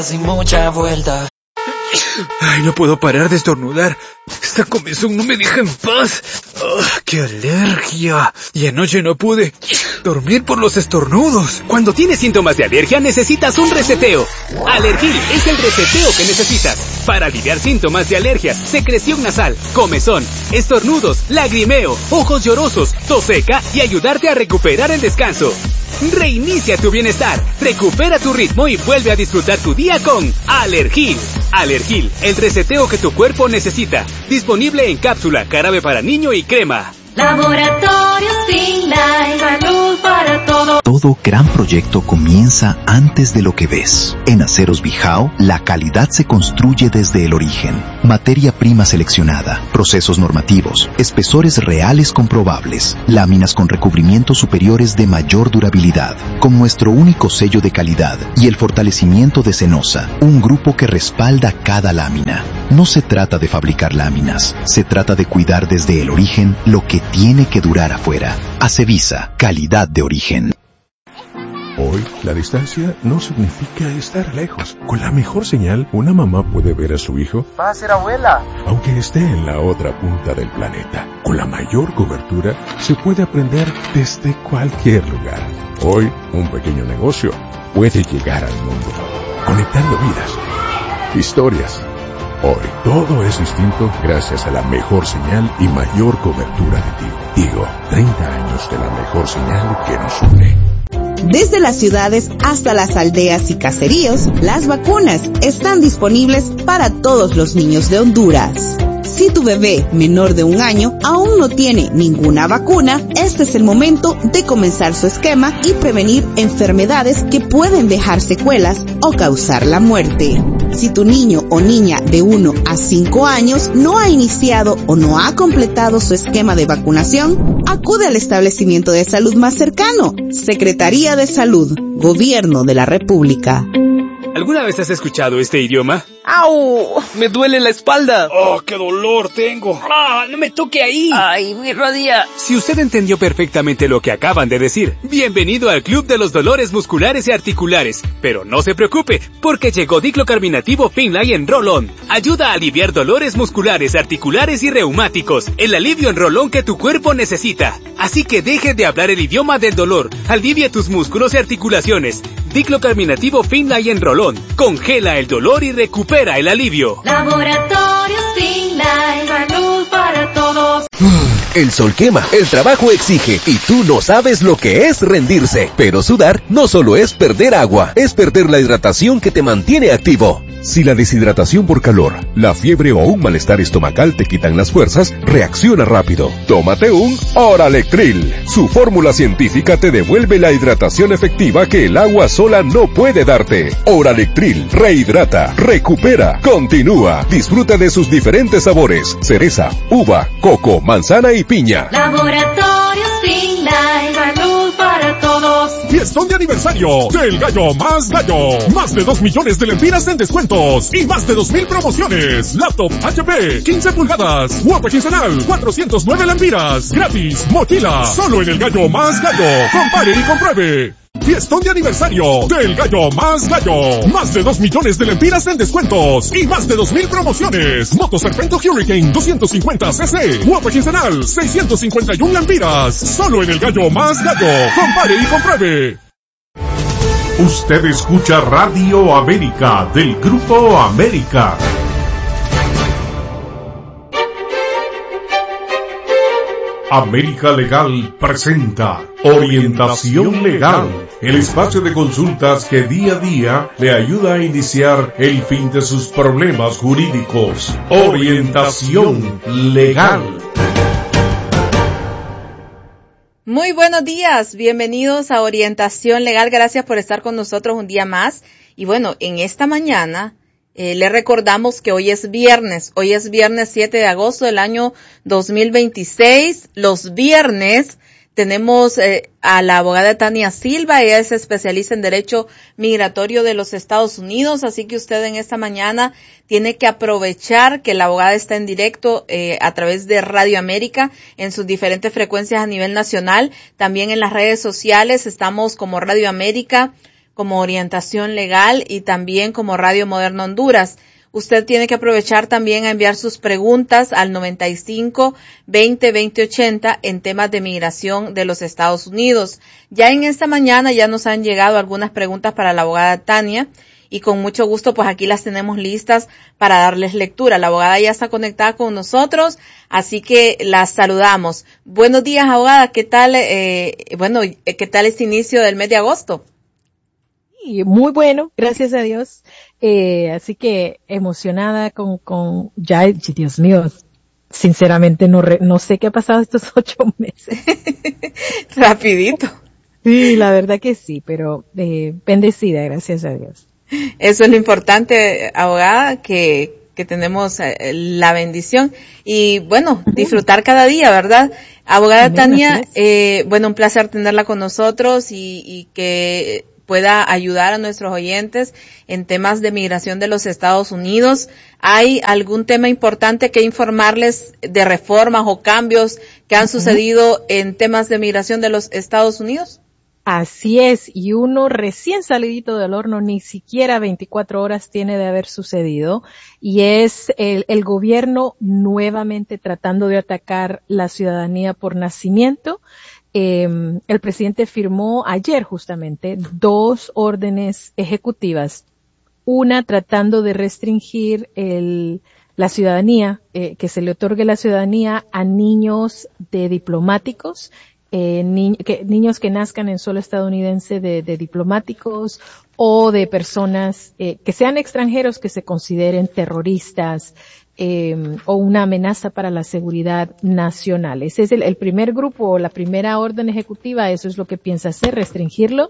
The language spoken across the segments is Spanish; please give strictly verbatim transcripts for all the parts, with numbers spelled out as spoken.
Sin mucha vuelta. Ay, no puedo parar de estornudar. Esta comezón no me deja en paz. Oh, ¡qué alergia! Y anoche no pude dormir por los estornudos. Cuando tienes síntomas de alergia necesitas un reseteo. Alergil es el reseteo que necesitas para aliviar síntomas de alergia, secreción nasal, comezón, estornudos, lagrimeo, ojos llorosos, tos seca y ayudarte a recuperar el descanso. Reinicia tu bienestar, recupera tu ritmo y vuelve a disfrutar tu día con Alergil. Alergil, el reseteo que tu cuerpo necesita. Disponible en cápsula, jarabe para niño y crema. Laboratorios Finlay, salud para todos. Todo gran proyecto comienza antes de lo que ves. En Aceros Bijao, la calidad se construye desde el origen. Materia prima seleccionada, procesos normativos, espesores reales comprobables, láminas con recubrimientos superiores de mayor durabilidad, con nuestro único sello de calidad y el fortalecimiento de Cenosa, un grupo que respalda cada lámina. No se trata de fabricar láminas, se trata de cuidar desde el origen lo que tiene que durar afuera. Acevisa, calidad de origen. Hoy, la distancia no significa estar lejos. Con la mejor señal, una mamá puede ver a su hijo. Va a ser abuela. Aunque esté en la otra punta del planeta. Con la mayor cobertura, se puede aprender desde cualquier lugar. Hoy, un pequeño negocio puede llegar al mundo, conectando vidas, historias. Hoy, todo es distinto gracias a la mejor señal y mayor cobertura de Tigo. Tigo, treinta años de la mejor señal que nos une. Desde las ciudades hasta las aldeas y caseríos, las vacunas están disponibles para todos los niños de Honduras. Si tu bebé menor de un año aún no tiene ninguna vacuna, este es el momento de comenzar su esquema y prevenir enfermedades que pueden dejar secuelas o causar la muerte. Si tu niño o niña de uno a cinco años no ha iniciado o no ha completado su esquema de vacunación, acude al establecimiento de salud más cercano. Secretaría de Salud, Gobierno de la República. ¿Alguna vez has escuchado este idioma? ¡Au! Me duele la espalda. ¡Oh, qué dolor tengo! ¡Ah, no me toque ahí! ¡Ay, mi rodilla! Si usted entendió perfectamente lo que acaban de decir, bienvenido al Club de los Dolores Musculares y Articulares. Pero no se preocupe, porque llegó diclocarbinativo Finlay en Roll-On. Ayuda a aliviar dolores musculares, articulares y reumáticos. El alivio en Roll-On que tu cuerpo necesita. Así que deje de hablar el idioma del dolor. Alivia tus músculos y articulaciones. Diclocarbinativo Finlay en Roll-On. Congela el dolor y recupera el alivio. Laboratorios Finlay, salud para todos. El sol quema, el trabajo exige y tú no sabes lo que es rendirse. Pero sudar no solo es perder agua, es perder la hidratación que te mantiene activo. Si la deshidratación por calor, la fiebre o un malestar estomacal te quitan las fuerzas, reacciona rápido. Tómate un Oralectril. Su fórmula científica te devuelve la hidratación efectiva que el agua sola no puede darte. Oralectril rehidrata, recupera, continúa. Disfruta de sus diferentes sabores: cereza, uva, coco, manzana y piña. Laboratorios Finlay, salud para todos. Fiestón de aniversario del Gallo Más Gallo. Más de dos millones de lempiras en descuentos y más de dos mil promociones. Laptop H P, quince pulgadas, guapa quincenal, cuatrocientos nueve lempiras. Gratis, mochila, solo en el Gallo Más Gallo. Compare y compruebe. Fiestón de aniversario del Gallo Más Gallo. Más de dos millones de lempiras en descuentos y más de dos mil promociones. Moto Serpento Hurricane doscientos cincuenta cc. Guapa quincenal, seiscientos cincuenta y uno lempiras. Solo en el Gallo Más Gallo. Compare y compruebe. Usted escucha Radio América del Grupo América. América Legal presenta Orientación Legal, el espacio de consultas que día a día le ayuda a iniciar el fin de sus problemas jurídicos. Orientación Legal. Muy buenos días, bienvenidos a Orientación Legal, gracias por estar con nosotros un día más. Y bueno, en esta mañana Eh, le recordamos que hoy es viernes, hoy es viernes siete de agosto del año dos mil veintiséis. Los viernes tenemos eh, a la abogada Tania Silva, ella es especialista en Derecho Migratorio de los Estados Unidos, así que usted en esta mañana tiene que aprovechar que la abogada está en directo eh, a través de Radio América en sus diferentes frecuencias a nivel nacional. También en las redes sociales estamos como Radio América como Orientación Legal y también como Radio Moderno Honduras. Usted tiene que aprovechar también a enviar sus preguntas al noventa y cinco, veinte, veinte ochenta en temas de migración de los Estados Unidos. Ya en esta mañana ya nos han llegado algunas preguntas para la abogada Tania y con mucho gusto pues aquí las tenemos listas para darles lectura. La abogada ya está conectada con nosotros, así que la saludamos. Buenos días, abogada. ¿Qué tal, eh, bueno, qué tal este inicio del mes de agosto? Muy bueno, gracias a Dios. Eh, así que emocionada con, con, ya, Dios mío, sinceramente no, re, no sé qué ha pasado estos ocho meses. Rapidito. Sí, la verdad que sí, pero eh, bendecida, gracias a Dios. Eso es lo importante, abogada, que, que tenemos eh, la bendición y bueno, disfrutar cada día, ¿verdad? Abogada Amén, Tania, eh, bueno, un placer tenerla con nosotros y, y que pueda ayudar a nuestros oyentes en temas de migración de los Estados Unidos. ¿Hay algún tema importante que informarles de reformas o cambios que han sucedido en temas de migración de los Estados Unidos? Así es, y uno recién salidito del horno, ni siquiera veinticuatro horas tiene de haber sucedido, y es el, el gobierno nuevamente tratando de atacar la ciudadanía por nacimiento. Eh, el presidente firmó ayer justamente dos órdenes ejecutivas, una tratando de restringir el, la ciudadanía, eh, que se le otorgue la ciudadanía a niños de diplomáticos, eh, ni, que, niños que nazcan en suelo estadounidense de, de diplomáticos o de personas eh, que sean extranjeros que se consideren terroristas, Eh, o una amenaza para la seguridad nacional. Ese es el, el primer grupo o la primera orden ejecutiva, eso es lo que piensa hacer, restringirlo.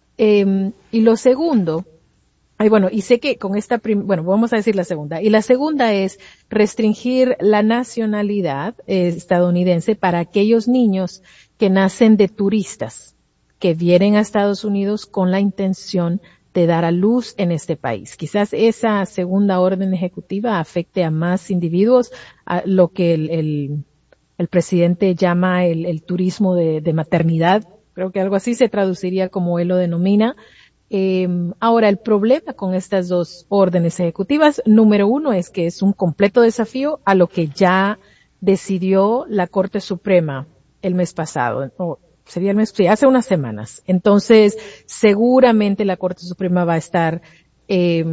Eh, y lo segundo, ay, bueno, y sé que con esta, prim- bueno, vamos a decir la segunda, y la segunda es restringir la nacionalidad eh, estadounidense para aquellos niños que nacen de turistas, que vienen a Estados Unidos con la intención de dar a luz en este país. Quizás esa segunda orden ejecutiva afecte a más individuos, a lo que el, el, el presidente llama el, el turismo de, de maternidad. Creo que algo así se traduciría como él lo denomina. Eh, ahora, el problema con estas dos órdenes ejecutivas, número uno, es que es un completo desafío a lo que ya decidió la Corte Suprema el mes pasado, o sería el mes, sí, hace unas semanas. Entonces, seguramente la Corte Suprema va a estar eh,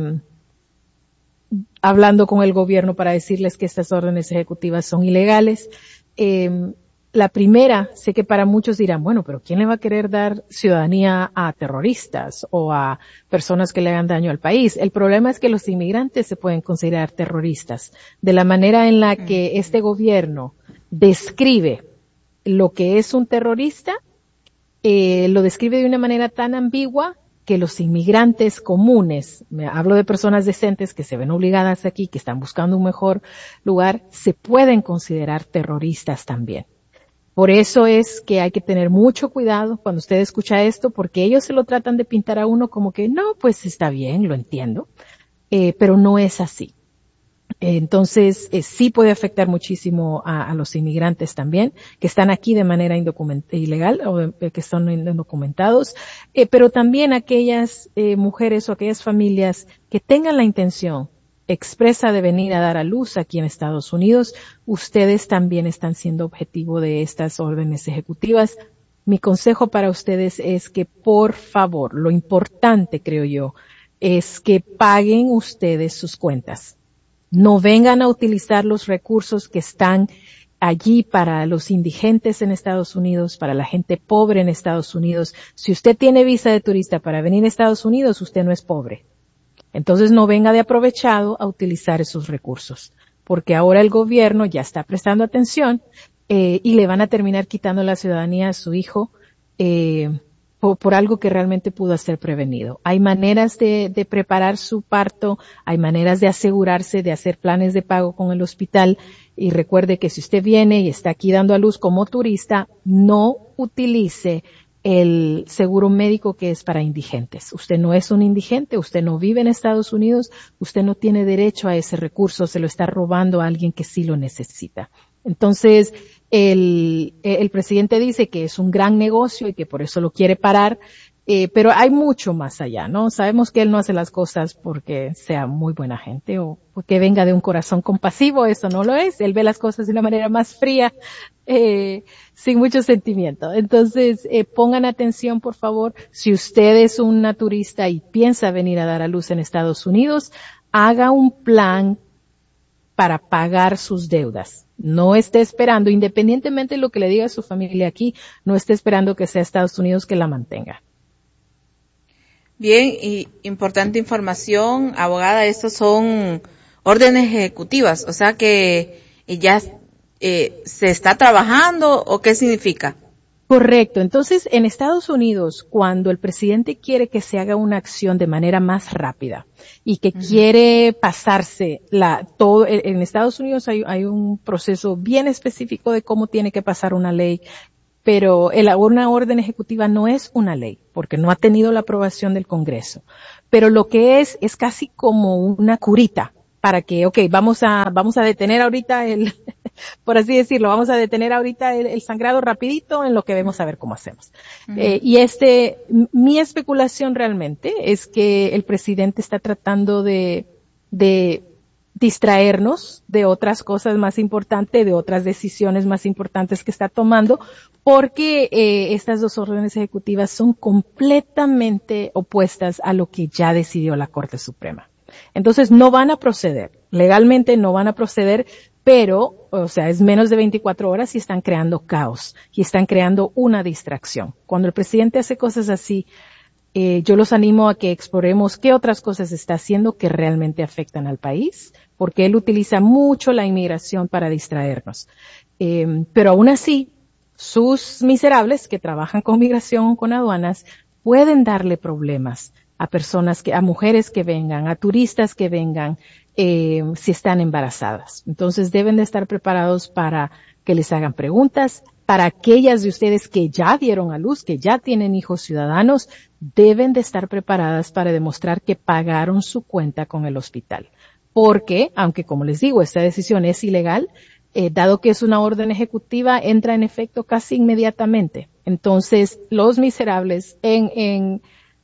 hablando con el gobierno para decirles que estas órdenes ejecutivas son ilegales. Eh, la primera, sé que para muchos dirán, bueno, pero ¿quién le va a querer dar ciudadanía a terroristas o a personas que le hagan daño al país? El problema es que los inmigrantes se pueden considerar terroristas. De la manera en la que este gobierno describe lo que es un terrorista, eh, lo describe de una manera tan ambigua que los inmigrantes comunes, me hablo de personas decentes que se ven obligadas aquí, que están buscando un mejor lugar, se pueden considerar terroristas también. Por eso es que hay que tener mucho cuidado cuando usted escucha esto, porque ellos se lo tratan de pintar a uno como que no, pues está bien, lo entiendo, eh, pero no es así. Entonces, eh, sí puede afectar muchísimo a, a los inmigrantes también, que están aquí de manera indocument- ilegal o eh, que están indocumentados, eh, pero también aquellas eh, mujeres o aquellas familias que tengan la intención expresa de venir a dar a luz aquí en Estados Unidos, ustedes también están siendo objetivo de estas órdenes ejecutivas. Mi consejo para ustedes es que, por favor, lo importante, creo yo, es que paguen ustedes sus cuentas. No vengan a utilizar los recursos que están allí para los indigentes en Estados Unidos, para la gente pobre en Estados Unidos. Si usted tiene visa de turista para venir a Estados Unidos, usted no es pobre. Entonces no venga de aprovechado a utilizar esos recursos, porque ahora el gobierno ya está prestando atención eh, y le van a terminar quitando la ciudadanía a su hijo eh, por, por algo que realmente pudo ser prevenido. Hay maneras de, de preparar su parto, hay maneras de asegurarse de hacer planes de pago con el hospital, y recuerde que si usted viene y está aquí dando a luz como turista, no utilice el seguro médico que es para indigentes. Usted no es un indigente, usted no vive en Estados Unidos, usted no tiene derecho a ese recurso, se lo está robando a alguien que sí lo necesita. Entonces, el, el presidente dice que es un gran negocio y que por eso lo quiere parar, Eh, pero hay mucho más allá, ¿no? Sabemos que él no hace las cosas porque sea muy buena gente o porque venga de un corazón compasivo, eso no lo es. Él ve las cosas de una manera más fría, eh, sin mucho sentimiento. Entonces, eh, pongan atención, por favor. Si usted es un naturista y piensa venir a dar a luz en Estados Unidos, haga un plan para pagar sus deudas. No esté esperando, independientemente de lo que le diga a su familia aquí, no esté esperando que sea Estados Unidos que la mantenga. Bien, y importante información, abogada, estos son órdenes ejecutivas, o sea que ya eh, se está trabajando, ¿o qué significa? Correcto. Entonces, en Estados Unidos, cuando el presidente quiere que se haga una acción de manera más rápida y que uh-huh. quiere pasarse la, todo, en Estados Unidos hay, hay un proceso bien específico de cómo tiene que pasar una ley, pero el, una orden ejecutiva no es una ley, porque no ha tenido la aprobación del Congreso. Pero lo que es, es casi como una curita para que, okay, vamos a, vamos a detener ahorita el, por así decirlo, vamos a detener ahorita el, el sangrado rapidito en lo que vemos a ver cómo hacemos. Uh-huh. Eh, y este, mi especulación realmente es que el presidente está tratando de, de distraernos de otras cosas más importantes, de otras decisiones más importantes que está tomando, porque eh, estas dos órdenes ejecutivas son completamente opuestas a lo que ya decidió la Corte Suprema. Entonces no van a proceder, legalmente no van a proceder, pero, o sea, es menos de veinticuatro horas y están creando caos y están creando una distracción. Cuando el presidente hace cosas así, eh, yo los animo a que exploremos qué otras cosas está haciendo que realmente afectan al país, porque él utiliza mucho la inmigración para distraernos. Eh, pero aún así, sus miserables que trabajan con migración, con aduanas, pueden darle problemas a personas que, a mujeres que vengan, a turistas que vengan, eh, si están embarazadas. Entonces deben de estar preparados para que les hagan preguntas. Para aquellas de ustedes que ya dieron a luz, que ya tienen hijos ciudadanos, deben de estar preparadas para demostrar que pagaron su cuenta con el hospital. Porque, aunque como les digo, esta decisión es ilegal, eh, dado que es una orden ejecutiva, entra en efecto casi inmediatamente. Entonces, los miserables en, en,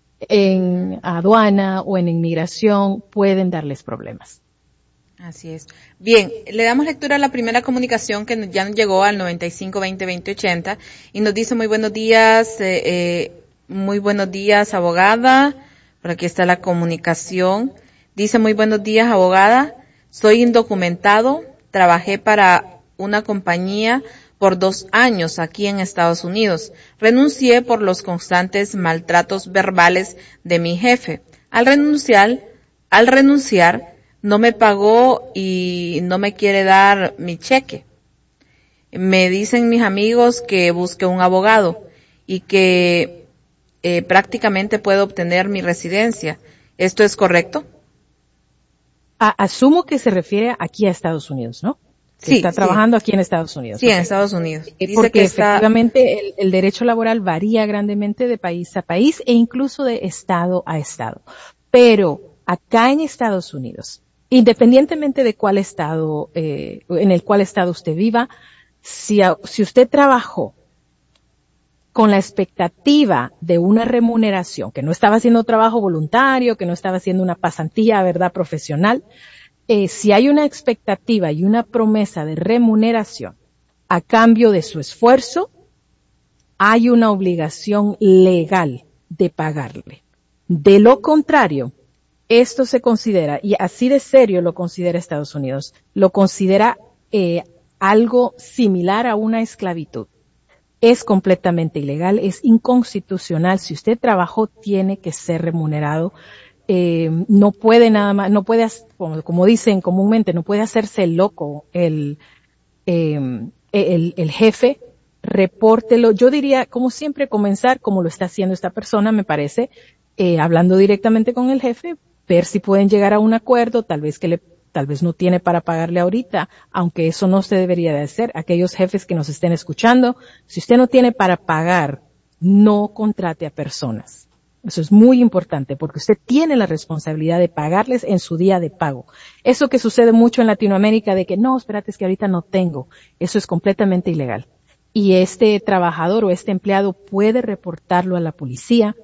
en aduana o en inmigración pueden darles problemas. Así es. Bien, le damos lectura a la primera comunicación que ya nos llegó al noventa y cinco veinte veinte ochenta y nos dice muy buenos días, eh, eh, muy buenos días, abogada. Por aquí está la comunicación. Dice muy buenos días, abogada. Soy indocumentado. Trabajé para una compañía por dos años aquí en Estados Unidos. Renuncié por los constantes maltratos verbales de mi jefe. Al renunciar, al renunciar, no me pagó y no me quiere dar mi cheque. Me dicen mis amigos que busque un abogado y que eh, prácticamente puedo obtener mi residencia. ¿Esto es correcto? A, asumo que se refiere aquí a Estados Unidos, ¿no? Que sí. Está trabajando sí. aquí en Estados Unidos. Sí, okay. En Estados Unidos. Dice Porque que efectivamente está... el, el derecho laboral varía grandemente de país a país e incluso de estado a estado. Pero acá en Estados Unidos, independientemente de cuál estado, eh, en el cual estado usted viva, si, a, si usted trabajó con la expectativa de una remuneración, que no estaba haciendo trabajo voluntario, que no estaba haciendo una pasantía, ¿verdad?, profesional, eh, si hay una expectativa y una promesa de remuneración a cambio de su esfuerzo, hay una obligación legal de pagarle. De lo contrario, esto se considera, y así de serio lo considera Estados Unidos, lo considera eh, algo similar a una esclavitud. Es completamente ilegal, es inconstitucional. Si usted trabajó, tiene que ser remunerado. Eh, no puede nada más, no puede, como, como dicen comúnmente, no puede hacerse loco el, eh, el, el jefe. Repórtelo. Yo diría, como siempre, comenzar como lo está haciendo esta persona, me parece, eh, hablando directamente con el jefe, ver si pueden llegar a un acuerdo, tal vez que le, tal vez no tiene para pagarle ahorita, aunque eso no se debería de hacer. Aquellos jefes que nos estén escuchando, si usted no tiene para pagar, no contrate a personas. Eso es muy importante porque usted tiene la responsabilidad de pagarles en su día de pago. Eso que sucede mucho en Latinoamérica de que no, espérate, es que ahorita no tengo. Eso es completamente ilegal. Y este trabajador o este empleado puede reportarlo a la policía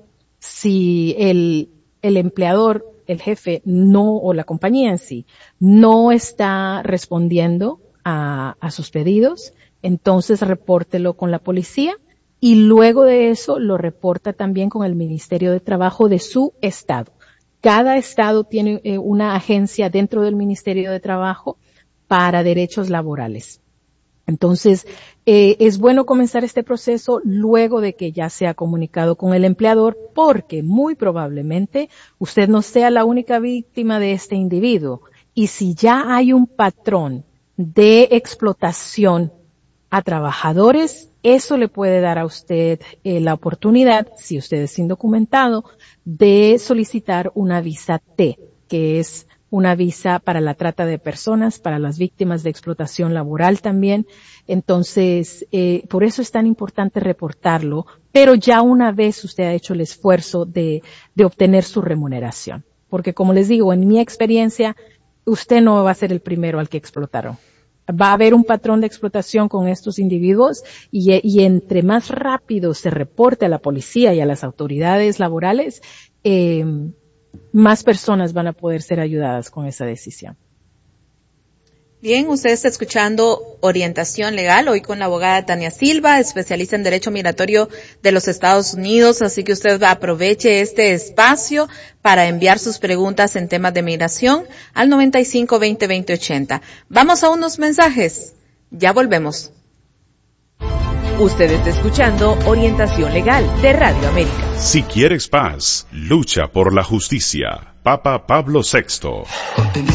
Si el, el empleador, el jefe, no, o la compañía en sí, no está respondiendo a, a sus pedidos, entonces repórtelo con la policía y luego de eso lo reporta también con el Ministerio de Trabajo de su estado. Cada estado tiene eh, una agencia dentro del Ministerio de Trabajo para derechos laborales. Entonces, eh, es bueno comenzar este proceso luego de que ya se ha comunicado con el empleador, porque muy probablemente usted no sea la única víctima de este individuo. Y si ya hay un patrón de explotación a trabajadores, eso le puede dar a usted eh, la oportunidad, si usted es indocumentado, de solicitar una visa T, que es una visa para la trata de personas, para las víctimas de explotación laboral también. Entonces, eh, por eso es tan importante reportarlo, pero ya una vez usted ha hecho el esfuerzo de, de obtener su remuneración. Porque como les digo, en mi experiencia, usted no va a ser el primero al que explotaron. Va a haber un patrón de explotación con estos individuos y, y entre más rápido se reporte a la policía y a las autoridades laborales, eh, más personas van a poder ser ayudadas con esa decisión. Bien, usted está escuchando Orientación Legal, hoy con la abogada Tania Silva, especialista en Derecho Migratorio de los Estados Unidos, así que usted aproveche este espacio para enviar sus preguntas en temas de migración al noventa y cinco veinte veinte ochenta. Vamos a unos mensajes, ya volvemos. Usted está escuchando Orientación Legal de Radio América. Si quieres paz, lucha por la justicia. Papa Pablo sexto.